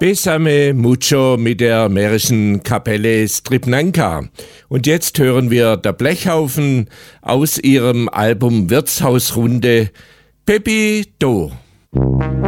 Besame mucho mit der mährischen Kapelle Stripnanka. Und jetzt hören wir der Blechhaufen aus ihrem Album Wirtshausrunde Pepi Do.